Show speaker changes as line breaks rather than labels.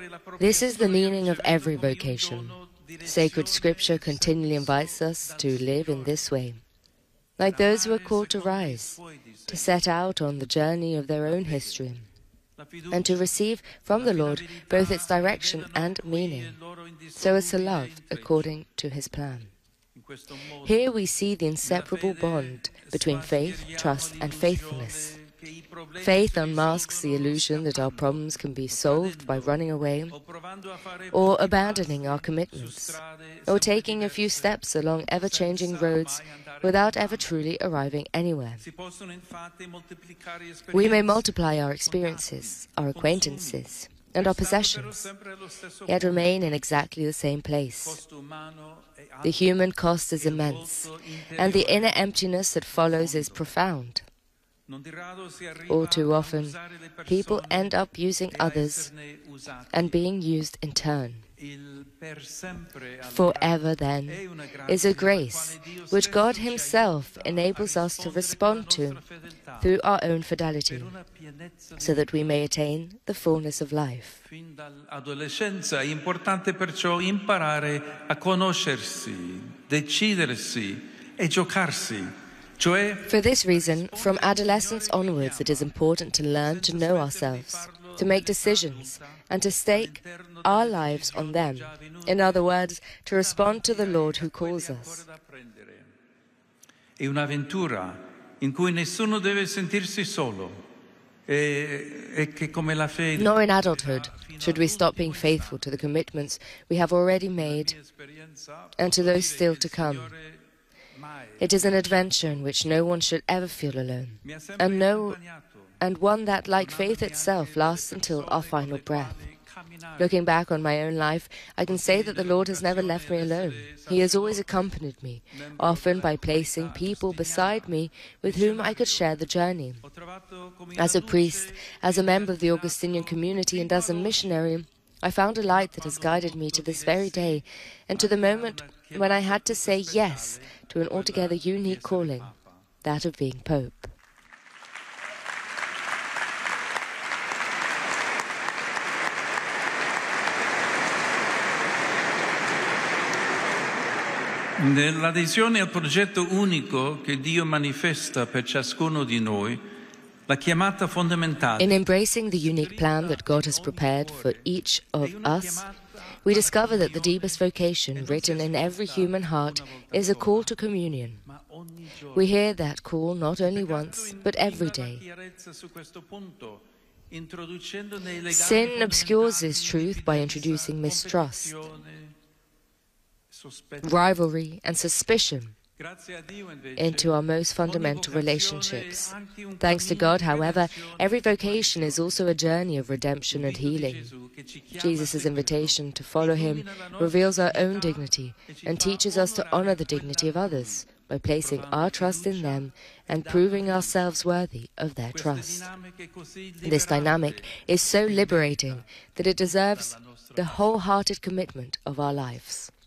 This is the meaning of every vocation. Sacred Scripture continually invites us to live in this way, like those who are called to rise, to set out on the journey of their own history, and to receive from the Lord both its direction and meaning, so as to love according to His plan. Here we see the inseparable bond between faith, trust, and faithfulness. Faith unmasks the illusion that our problems can be solved by running away, or abandoning our commitments, or taking a few steps along ever-changing roads without ever truly arriving anywhere. We may multiply our experiences, our acquaintances, and our possessions, yet remain in exactly the same place. The human cost is immense, and the inner emptiness that follows is profound. All too often, people end up using others and being used in turn. Forever, then, is a grace which God Himself enables us to respond to through our own fidelity, so that we may attain the fullness of life.
Fin dall'adolescenza è importante perciò imparare a conoscersi, decidersi e giocarsi.
For this reason, from adolescence onwards, it is important to learn to know ourselves, to make decisions, and to stake our lives on them. In other words, to respond to the Lord who calls us.
È un'avventura in cui nessuno deve sentirsi solo.
Nor in adulthood should we stop being faithful to the commitments we have already made and to those still to come. It is an adventure in which no one should ever feel alone, and one that, like faith itself, lasts until our final breath. Looking back on my own life, I can say that the Lord has never left me alone. He has always accompanied me, often by placing people beside me with whom I could share the journey. As a priest, as a member of the Augustinian community, and as a missionary, I found a light that has guided me to this very day, and to the moment when I had to say yes to an altogether unique calling, that of being Pope.
Nell'adesione al progetto unico che Dio manifesta per ciascuno di noi, la chiamata fondamentale.
In embracing the unique plan that God has prepared for each of us, we discover that the deepest vocation written in every human heart is a call to communion. We hear that call not only once, but every day. Sin obscures this truth by introducing mistrust, rivalry, and suspicion into our most fundamental relationships. Thanks to God, however, every vocation is also a journey of redemption and healing. Jesus' invitation to follow Him reveals our own dignity and teaches us to honor the dignity of others by placing our trust in them and proving ourselves worthy of their trust. This dynamic is so liberating that it deserves the wholehearted commitment of our lives.